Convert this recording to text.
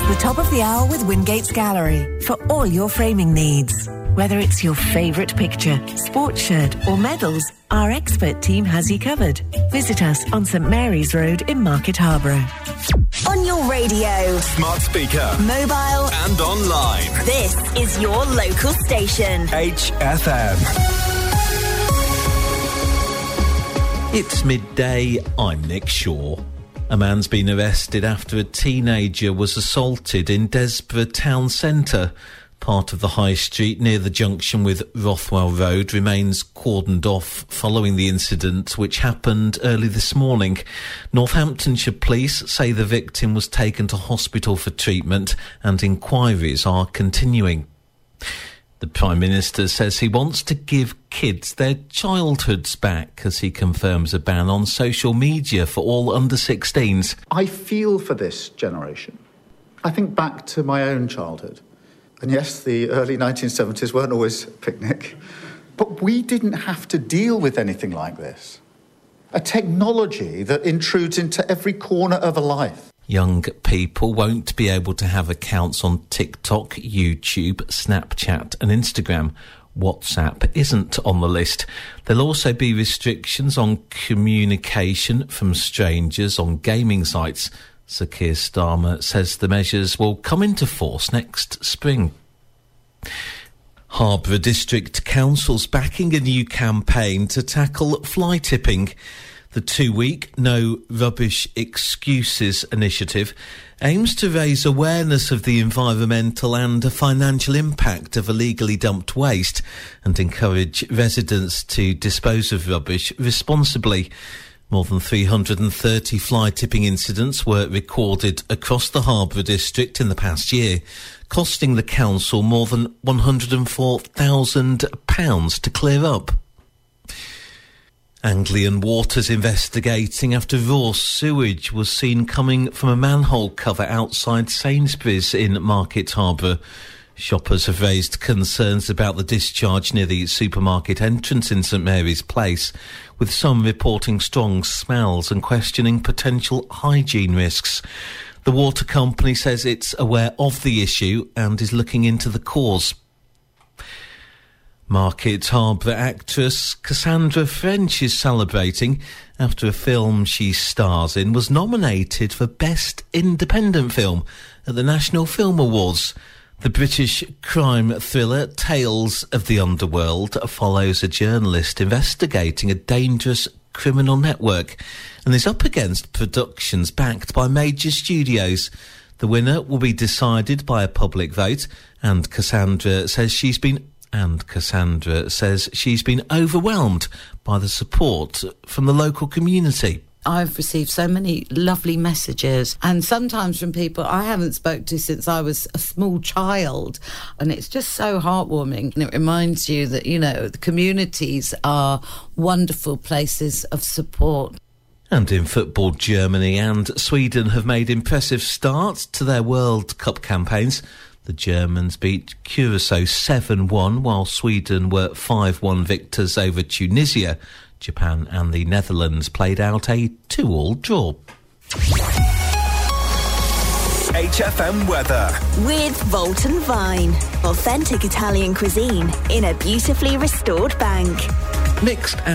the top of the hour with Wingate's Gallery for all your framing needs. Whether it's your favourite picture, sports shirt or medals, our expert team has you covered. Visit us on St Mary's Road in Market Harborough. On your radio, smart speaker, mobile and online. This is your local station. HFM. It's midday, I'm Nick Shaw. A man's been arrested after a teenager was assaulted in Desborough town centre. Part of the high street near the junction with Rothwell Road remains cordoned off following the incident, which happened early this morning. Northamptonshire police say the victim was taken to hospital for treatment and inquiries are continuing. The Prime Minister says he wants to give kids their childhoods back as he confirms a ban on social media for all under 16s. I feel for this generation. I think back to my own childhood. And yes, the early 1970s weren't always a picnic, but we didn't have to deal with anything like this. A technology that intrudes into every corner of a life. Young people won't be able to have accounts on TikTok, YouTube, Snapchat and Instagram. WhatsApp isn't on the list. There'll also be restrictions on communication from strangers on gaming sites. Sir Keir Starmer says the measures will come into force next spring. Harborough District Council's backing a new campaign to tackle fly tipping. The 2-week No Rubbish Excuses initiative aims to raise awareness of the environmental and financial impact of illegally dumped waste and encourage residents to dispose of rubbish responsibly. More than 330 fly tipping incidents were recorded across the Harborough District in the past year, costing the council more than £104,000 to clear up. Anglian Water's investigating after raw sewage was seen coming from a manhole cover outside Sainsbury's in Market Harborough. Shoppers have raised concerns about the discharge near the supermarket entrance in St Mary's Place, with some reporting strong smells and questioning potential hygiene risks. The water company says it's aware of the issue and is looking into the cause. Market Harborough actress Cassandra French is celebrating after a film she stars in was nominated for Best Independent Film at the National Film Awards. The British crime thriller Tales of the Underworld follows a journalist investigating a dangerous criminal network and is up against productions backed by major studios. The winner will be decided by a public vote, and Cassandra says she's been overwhelmed by the support from the local community. I've received so many lovely messages, and sometimes from people I haven't spoke to since I was a small child, and it's just so heartwarming. And it reminds you that, you know, the communities are wonderful places of support. And in football, Germany and Sweden have made impressive starts to their World Cup campaigns. The Germans beat Curacao 7-1, while Sweden were 5-1 victors over Tunisia. Japan and the Netherlands played out a 2-2 draw. HFM weather. With Volton Vine. Authentic Italian cuisine in a beautifully restored bank. Mixed